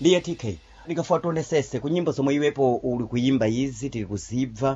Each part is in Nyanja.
ndiye TK ndikafuatone sese kunyimbo zomwe iwepo uli kuyimba izi tili kuzibva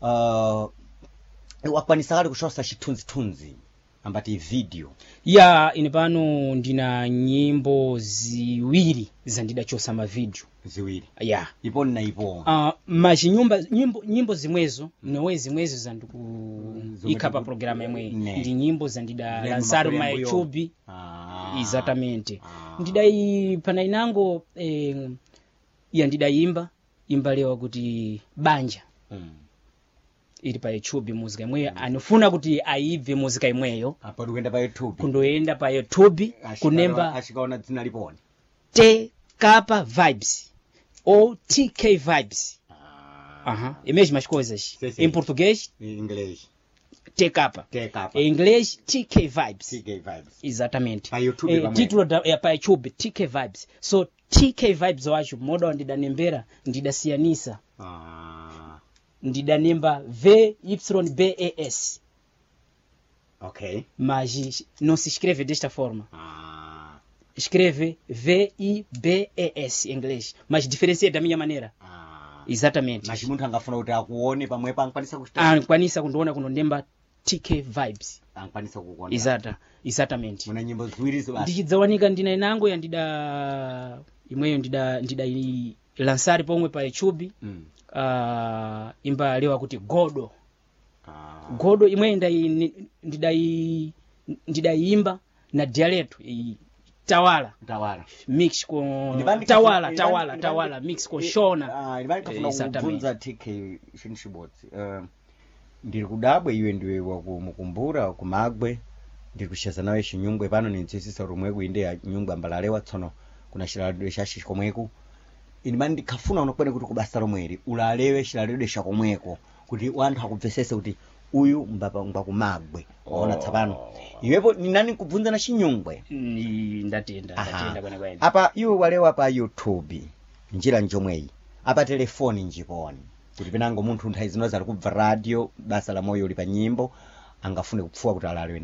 wakwanisa kale kushosa chithunzithunzi ambati video ya ine pano ndina nyimbo ziwiri zandidachosa ma video ziwiri ya ipo na ipo maji nyimbo zimwezo newe zimwezo ikapa programa imwe ndi nyimbo zandida lansaru ma YouTube exatamente ndidai pana inango ya ndidayimba imbalewa kuti banja ili pa YouTube muzika imweyo anifuna kuti aibve muzika imweyo apa duenda pa YouTube kundoenda pa YouTube kunemba ashikaona dzina liponi TK Vibes o TK Vibes imagine mashikoza em português inglês TK em inglês TK Vibes exatamente pa YouTube título pa YouTube TK Vibes so TK Vibes wacho moda ndidanembera ndidasianisa ndidanemba VYBAS ok mas não se escreve desta forma escreve VIBAS em inglês mas diferencia da minha maneira exatamente mas munthu angafuna kuti akuone pamwe pankwanisa kuchita ankwanisa kundiona kunondemba TK Vibes ankwanisa kukuona exatamente muna nyimbo ziwiri zo ndichidzawanika ndina inango ya imweyo ndida lansari pomwe pa YouTube imba lewa kuti godo imwe ndidayimba na dialect tawala mix con tawala mix con shona ndikafuna TK shinshibotsi ndiri kudabwe iwe ndiwe wakumukumbura kumagwe ndiri kusheza nawe chinyungwe pano ninzisisa rumwe kuinde ya nyungwe ambalalewa tsono kuna shilalwe shashi komweko inimani ndikafuna unokwene kuti kubasa lomweri ulalewe shilalwe shakomweko kuti wanthu akubvesese kuti uyu mbakumagwe waona tsapano iwepo ni nani kubvunza na chinyungwe ndatenda kwene apa iwe walewa pa YouTube njira njomweyi apa telefoni njiponi kuti penango munthu nthawi zino zali kubva radio basa la moyo uli pa nyimbo angafune kupfuwa kuti alalewe